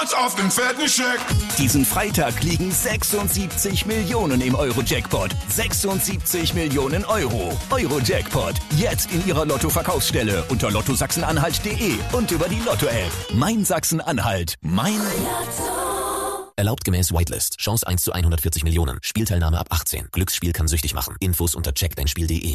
Auf den fetten Scheck. Diesen Freitag liegen 76 Millionen im Euro-Jackpot. 76 Millionen Euro. Euro-Jackpot. Jetzt in Ihrer Lotto-Verkaufsstelle unter lottosachsen-anhalt.de und über die Lotto-App. Mein Sachsen-Anhalt. Mein Lotto. Erlaubt gemäß Whitelist. Chance 1 zu 140 Millionen. Spielteilnahme ab 18. Glücksspiel kann süchtig machen. Infos unter checkdeinspiel.de.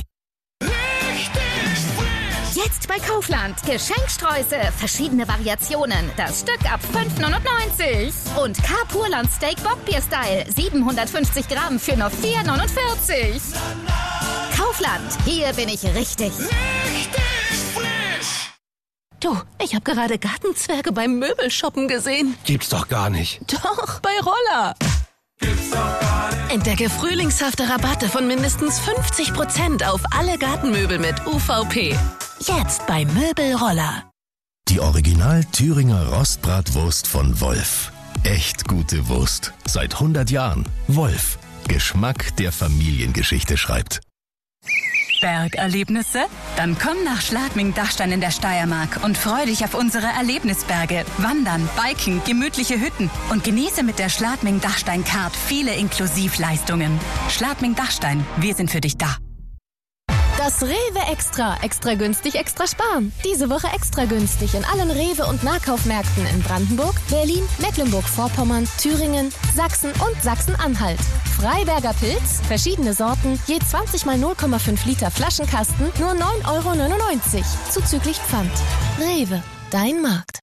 Jetzt bei Kaufland. Geschenksträuße, verschiedene Variationen. Das Stück ab 5,99. Und K-Purland Steak Bockbier Style. 750 Gramm für nur 4,49. Kaufland, hier bin ich richtig. Richtig frisch. Du, ich habe gerade Gartenzwerge beim Möbelshoppen gesehen. Gibt's doch gar nicht. Doch, bei Roller. Gibt's doch gar nicht. Entdecke frühlingshafte Rabatte von mindestens 50% auf alle Gartenmöbel mit UVP. Jetzt bei Möbelroller. Die Original Thüringer Rostbratwurst von Wolf. Echt gute Wurst. Seit 100 Jahren. Wolf. Geschmack, der Familiengeschichte schreibt. Bergerlebnisse? Dann komm nach Schladming-Dachstein in der Steiermark und freu dich auf unsere Erlebnisberge. Wandern, Biken, gemütliche Hütten und genieße mit der Schladming-Dachstein-Card viele Inklusivleistungen. Schladming-Dachstein, wir sind für dich da. Das Rewe Extra. Extra günstig, extra sparen. Diese Woche extra günstig in allen Rewe- und Nahkaufmärkten in Brandenburg, Berlin, Mecklenburg-Vorpommern, Thüringen, Sachsen und Sachsen-Anhalt. Freiberger Pilz, verschiedene Sorten, je 20 mal 0,5 Liter Flaschenkasten, nur 9,99 € zuzüglich Pfand. Rewe, dein Markt.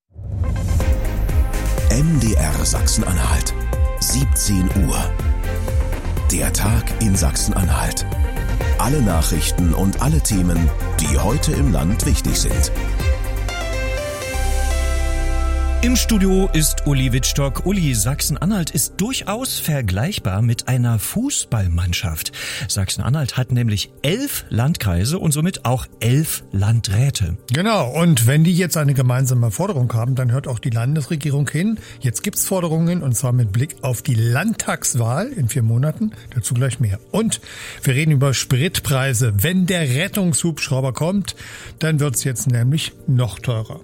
MDR Sachsen-Anhalt. 17 Uhr. Der Tag in Sachsen-Anhalt. Alle Nachrichten und alle Themen, die heute im Land wichtig sind. Im Studio ist Uli Wittstock. Uli, Sachsen-Anhalt ist durchaus vergleichbar mit einer Fußballmannschaft. Sachsen-Anhalt hat nämlich 11 Landkreise und somit auch 11 Landräte. Genau, und wenn die jetzt eine gemeinsame Forderung haben, dann hört auch die Landesregierung hin. Jetzt gibt's Forderungen, und zwar mit Blick auf die Landtagswahl in 4 Monaten. Dazu gleich mehr. Und wir reden über Spritpreise. Wenn der Rettungshubschrauber kommt, dann wird's jetzt nämlich noch teurer.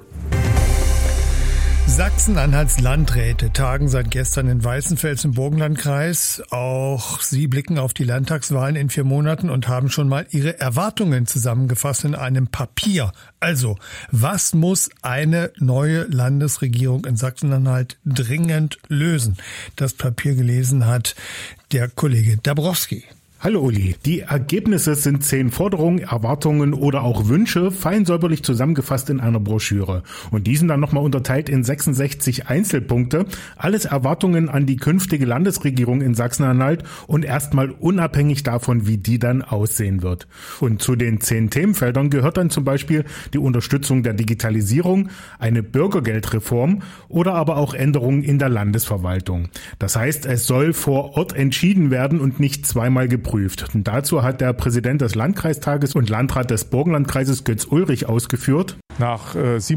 Sachsen-Anhalts Landräte tagen seit gestern in Weißenfels im Burgenlandkreis. Auch sie blicken auf die Landtagswahlen in 4 Monaten und haben schon mal ihre Erwartungen zusammengefasst in einem Papier. Also, was muss eine neue Landesregierung in Sachsen-Anhalt dringend lösen? Das Papier gelesen hat der Kollege Dabrowski. Hallo Uli, die Ergebnisse sind 10 Forderungen, Erwartungen oder auch Wünsche, fein säuberlich zusammengefasst in einer Broschüre. Und die sind dann nochmal unterteilt in 66 Einzelpunkte. Alles Erwartungen an die künftige Landesregierung in Sachsen-Anhalt und erstmal unabhängig davon, wie die dann aussehen wird. Und zu den 10 Themenfeldern gehört dann zum Beispiel die Unterstützung der Digitalisierung, eine Bürgergeldreform oder aber auch Änderungen in der Landesverwaltung. Das heißt, es soll vor Ort entschieden werden und nicht zweimal geprüft. Und dazu hat der Präsident des Landkreistages und Landrat des Burgenlandkreises Götz Ulrich ausgeführt: Nach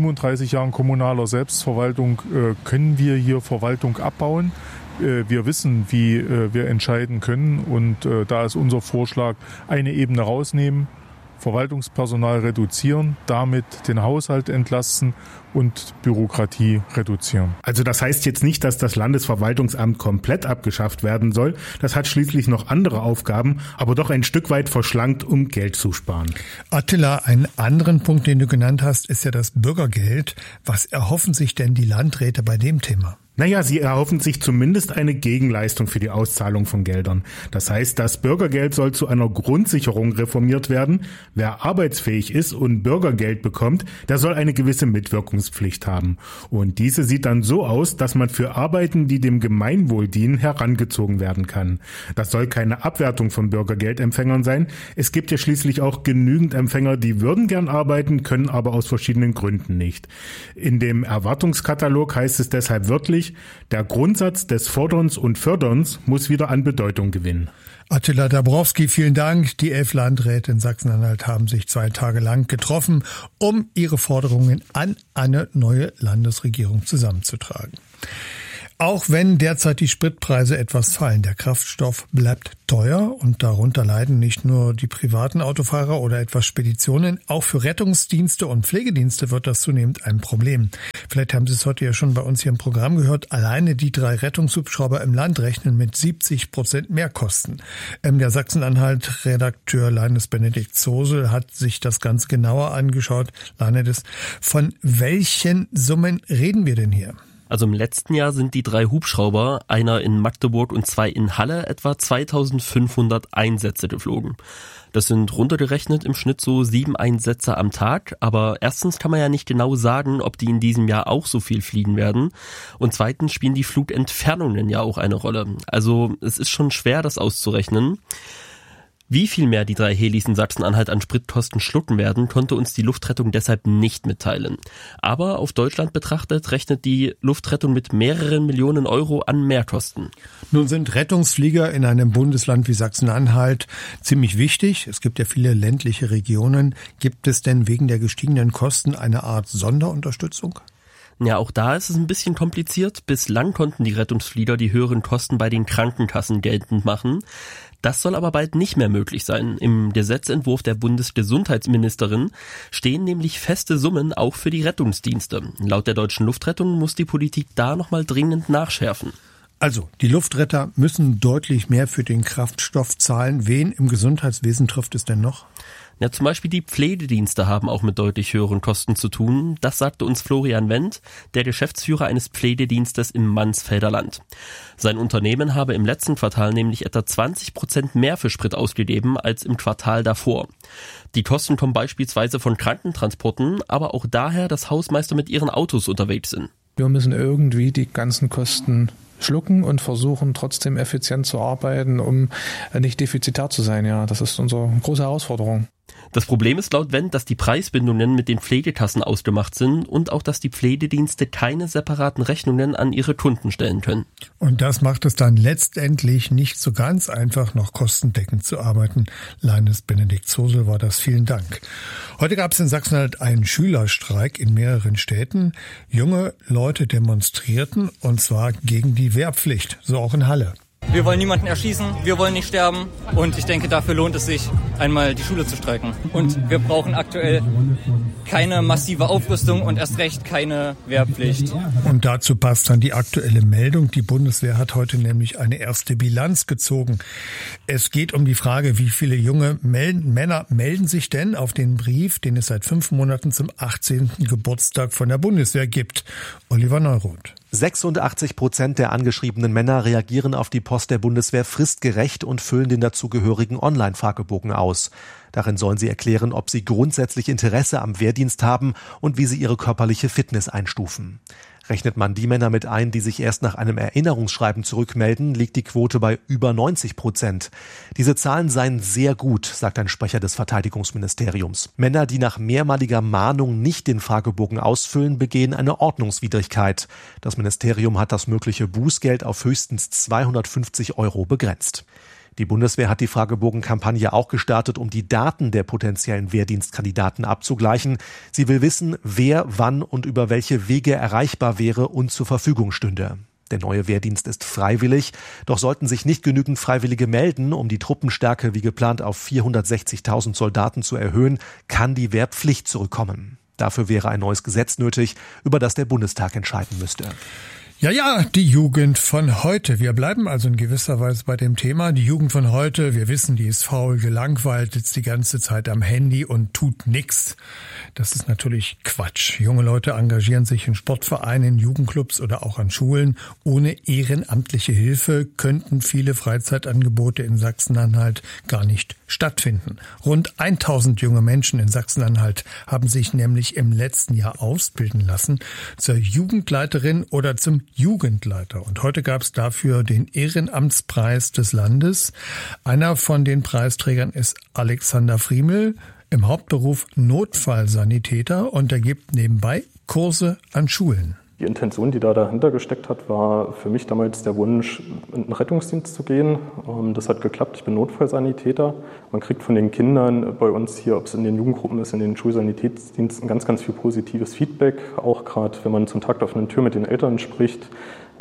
37 Jahren kommunaler Selbstverwaltung können wir hier Verwaltung abbauen. Wir wissen, wie wir entscheiden können, und da ist unser Vorschlag: eine Ebene rausnehmen, Verwaltungspersonal reduzieren, damit den Haushalt entlasten und Bürokratie reduzieren. Also das heißt jetzt nicht, dass das Landesverwaltungsamt komplett abgeschafft werden soll. Das hat schließlich noch andere Aufgaben, aber doch ein Stück weit verschlankt, um Geld zu sparen. Attila, einen anderen Punkt, den du genannt hast, ist ja das Bürgergeld. Was erhoffen sich denn die Landräte bei dem Thema? Naja, sie erhoffen sich zumindest eine Gegenleistung für die Auszahlung von Geldern. Das heißt, das Bürgergeld soll zu einer Grundsicherung reformiert werden. Wer arbeitsfähig ist und Bürgergeld bekommt, der soll eine gewisse Mitwirkungspflicht haben. Und diese sieht dann so aus, dass man für Arbeiten, die dem Gemeinwohl dienen, herangezogen werden kann. Das soll keine Abwertung von Bürgergeldempfängern sein. Es gibt ja schließlich auch genügend Empfänger, die würden gern arbeiten, können aber aus verschiedenen Gründen nicht. In dem Erwartungskatalog heißt es deshalb wörtlich: Der Grundsatz des Forderns und Förderns muss wieder an Bedeutung gewinnen. Attila Dabrowski, vielen Dank. Die 11 Landräte in Sachsen-Anhalt haben sich 2 Tage lang getroffen, um ihre Forderungen an eine neue Landesregierung zusammenzutragen. Auch wenn derzeit die Spritpreise etwas fallen, der Kraftstoff bleibt teuer und darunter leiden nicht nur die privaten Autofahrer oder etwas Speditionen, auch für Rettungsdienste und Pflegedienste wird das zunehmend ein Problem. Vielleicht haben Sie es heute ja schon bei uns hier im Programm gehört, alleine die 3 Rettungshubschrauber im Land rechnen mit 70% Mehrkosten. Der Sachsen-Anhalt-Redakteur Leines Benedikt Zosel hat sich das ganz genauer angeschaut. Leines, von welchen Summen reden wir denn hier? Also im letzten Jahr sind die 3 Hubschrauber, einer in Magdeburg und 2 in Halle, etwa 2500 Einsätze geflogen. Das sind runtergerechnet im Schnitt so 7 Einsätze am Tag. Aber erstens kann man ja nicht genau sagen, ob die in diesem Jahr auch so viel fliegen werden. Und zweitens spielen die Flugentfernungen ja auch eine Rolle. Also es ist schon schwer, das auszurechnen. Wie viel mehr die 3 Helis in Sachsen-Anhalt an Spritkosten schlucken werden, konnte uns die Luftrettung deshalb nicht mitteilen. Aber auf Deutschland betrachtet rechnet die Luftrettung mit mehreren Millionen Euro an Mehrkosten. Nun sind Rettungsflieger in einem Bundesland wie Sachsen-Anhalt ziemlich wichtig. Es gibt ja viele ländliche Regionen. Gibt es denn wegen der gestiegenen Kosten eine Art Sonderunterstützung? Ja, auch da ist es ein bisschen kompliziert. Bislang konnten die Rettungsflieger die höheren Kosten bei den Krankenkassen geltend machen. Das soll aber bald nicht mehr möglich sein. Im Gesetzentwurf der Bundesgesundheitsministerin stehen nämlich feste Summen auch für die Rettungsdienste. Laut der Deutschen Luftrettung muss die Politik da nochmal dringend nachschärfen. Also, die Luftretter müssen deutlich mehr für den Kraftstoff zahlen. Wen im Gesundheitswesen trifft es denn noch? Ja, zum Beispiel die Pflegedienste haben auch mit deutlich höheren Kosten zu tun. Das sagte uns Florian Wendt, der Geschäftsführer eines Pflegedienstes im Mansfelder Land. Sein Unternehmen habe im letzten Quartal nämlich etwa 20% mehr für Sprit ausgegeben als im Quartal davor. Die Kosten kommen beispielsweise von Krankentransporten, aber auch daher, dass Hausmeister mit ihren Autos unterwegs sind. Wir müssen irgendwie die ganzen Kosten schlucken und versuchen trotzdem effizient zu arbeiten, um nicht defizitär zu sein. Ja, das ist unsere große Herausforderung. Das Problem ist laut Wendt, dass die Preisbindungen mit den Pflegekassen ausgemacht sind und auch, dass die Pflegedienste keine separaten Rechnungen an ihre Kunden stellen können. Und das macht es dann letztendlich nicht so ganz einfach, noch kostendeckend zu arbeiten. Leines Benedikt Zosel war das. Vielen Dank. Heute gab es in Sachsen-Anhalt einen Schülerstreik in mehreren Städten. Junge Leute demonstrierten, und zwar gegen die Wehrpflicht, so auch in Halle. Wir wollen niemanden erschießen, wir wollen nicht sterben und ich denke, dafür lohnt es sich, einmal die Schule zu streiken. Und wir brauchen aktuell keine massive Aufrüstung und erst recht keine Wehrpflicht. Und dazu passt dann die aktuelle Meldung. Die Bundeswehr hat heute nämlich eine erste Bilanz gezogen. Es geht um die Frage, wie viele junge Männer melden sich denn auf den Brief, den es seit 5 Monaten zum 18. Geburtstag von der Bundeswehr gibt. Oliver Neuroth. 86% der angeschriebenen Männer reagieren auf die Post der Bundeswehr fristgerecht und füllen den dazugehörigen Online-Fragebogen aus. Darin sollen sie erklären, ob sie grundsätzlich Interesse am Wehrdienst haben und wie sie ihre körperliche Fitness einstufen. Rechnet man die Männer mit ein, die sich erst nach einem Erinnerungsschreiben zurückmelden, liegt die Quote bei über 90%. Diese Zahlen seien sehr gut, sagt ein Sprecher des Verteidigungsministeriums. Männer, die nach mehrmaliger Mahnung nicht den Fragebogen ausfüllen, begehen eine Ordnungswidrigkeit. Das Ministerium hat das mögliche Bußgeld auf höchstens 250 € begrenzt. Die Bundeswehr hat die Fragebogenkampagne auch gestartet, um die Daten der potenziellen Wehrdienstkandidaten abzugleichen. Sie will wissen, wer, wann und über welche Wege erreichbar wäre und zur Verfügung stünde. Der neue Wehrdienst ist freiwillig, doch sollten sich nicht genügend Freiwillige melden, um die Truppenstärke wie geplant auf 460.000 Soldaten zu erhöhen, kann die Wehrpflicht zurückkommen. Dafür wäre ein neues Gesetz nötig, über das der Bundestag entscheiden müsste. Ja, die Jugend von heute. Wir bleiben also in gewisser Weise bei dem Thema. Die Jugend von heute, wir wissen, die ist faul, gelangweilt, sitzt die ganze Zeit am Handy und tut nichts. Das ist natürlich Quatsch. Junge Leute engagieren sich in Sportvereinen, Jugendclubs oder auch an Schulen. Ohne ehrenamtliche Hilfe könnten viele Freizeitangebote in Sachsen-Anhalt gar nicht stattfinden. Rund 1000 junge Menschen in Sachsen-Anhalt haben sich nämlich im letzten Jahr ausbilden lassen zur Jugendleiterin oder zum Jugendleiter. Und heute gab es dafür den Ehrenamtspreis des Landes. Einer von den Preisträgern ist Alexander Friemel, im Hauptberuf Notfallsanitäter, und er gibt nebenbei Kurse an Schulen. Die Intention, die da dahinter gesteckt hat, war für mich damals der Wunsch, in den Rettungsdienst zu gehen. Das hat geklappt. Ich bin Notfallsanitäter. Man kriegt von den Kindern bei uns hier, ob es in den Jugendgruppen ist, in den Schulsanitätsdiensten, ganz viel positives Feedback. Auch gerade, wenn man zum Tag der offenen Tür mit den Eltern spricht,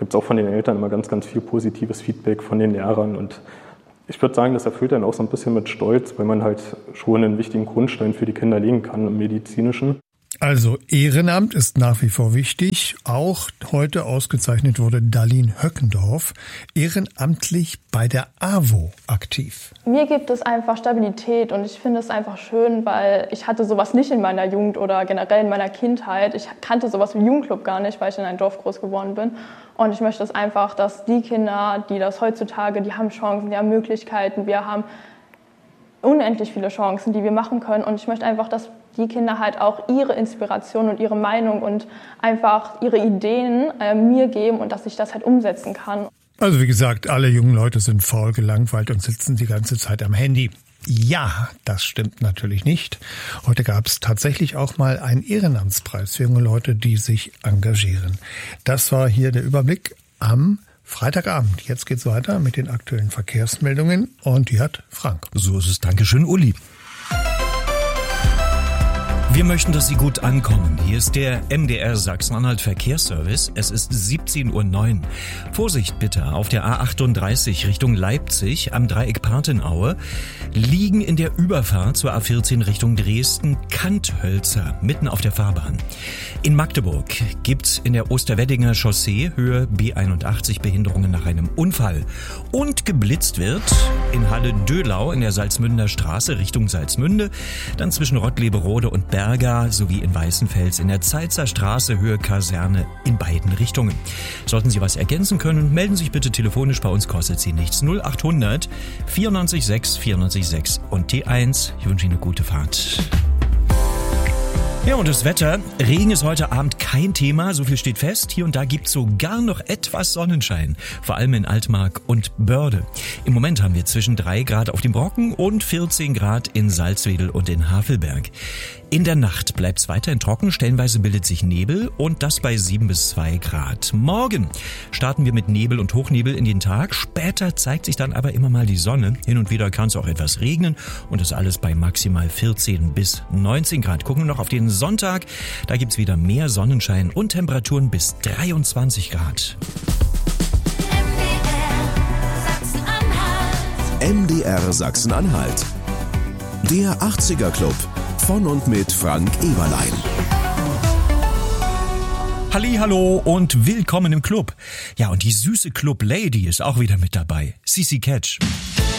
gibt es auch von den Eltern immer ganz, ganz viel positives Feedback von den Lehrern. Und ich würde sagen, das erfüllt dann auch so ein bisschen mit Stolz, weil man halt schon einen wichtigen Grundstein für die Kinder legen kann im Medizinischen. Also Ehrenamt ist nach wie vor wichtig. Auch heute ausgezeichnet wurde Darlene Höckendorf, ehrenamtlich bei der AWO aktiv. Mir gibt es einfach Stabilität und ich finde es einfach schön, weil ich hatte sowas nicht in meiner Jugend oder generell in meiner Kindheit. Ich kannte sowas wie Jugendclub gar nicht, weil ich in einem Dorf groß geworden bin. Und ich möchte es einfach, dass die Kinder, die das heutzutage, die haben Chancen, die haben Möglichkeiten, wir haben unendlich viele Chancen, die wir machen können. Und ich möchte einfach, dass die Kinder halt auch ihre Inspiration und ihre Meinung und einfach ihre Ideen mir geben und dass ich das halt umsetzen kann. Also wie gesagt, alle jungen Leute sind faul, gelangweilt und sitzen die ganze Zeit am Handy. Ja, das stimmt natürlich nicht. Heute gab es tatsächlich auch mal einen Ehrenamtspreis für junge Leute, die sich engagieren. Das war hier der Überblick am Freitagabend. Jetzt geht's weiter mit den aktuellen Verkehrsmeldungen und die hat Frank. So ist es. Dankeschön, Uli. Wir möchten, dass Sie gut ankommen. Hier ist der MDR Sachsen-Anhalt Verkehrsservice. Es ist 17:09 Uhr. Vorsicht bitte, auf der A38 Richtung Leipzig am Dreieck Partenaue liegen in der Überfahrt zur A14 Richtung Dresden Kanthölzer mitten auf der Fahrbahn. In Magdeburg gibt's in der Osterweddinger Chaussee Höhe B81 Behinderungen nach einem Unfall. Und geblitzt wird in Halle-Döhlau in der Salzmünder Straße Richtung Salzmünde, dann zwischen Rottleberode und Berga sowie in Weißenfels in der Zeitzer Straße Höhe Kaserne in beiden Richtungen. Sollten Sie was ergänzen können, melden Sie sich bitte telefonisch, bei uns kostet Sie nichts. 0800 94 6 94 6 und T1. Ich wünsche Ihnen eine gute Fahrt. Ja, und das Wetter. Regen ist heute Abend kein Thema, so viel steht fest. Hier und da gibt's sogar noch etwas Sonnenschein, vor allem in Altmark und Börde. Im Moment haben wir zwischen 3 Grad auf dem Brocken und 14 Grad in Salzwedel und in Havelberg. In der Nacht bleibt's weiterhin trocken, stellenweise bildet sich Nebel und das bei 7 bis 2 Grad. Morgen starten wir mit Nebel und Hochnebel in den Tag. Später zeigt sich dann aber immer mal die Sonne. Hin und wieder kann es auch etwas regnen und das alles bei maximal 14 bis 19 Grad. Gucken wir noch auf den Sonntag. Da gibt's wieder mehr Sonnenschein und Temperaturen bis 23 Grad. MDR Sachsen-Anhalt. Der 80er Club. Von und mit Frank Eberlein. Hallihallo und willkommen im Club. Ja, und die süße Club Lady ist auch wieder mit dabei. Cici Catch.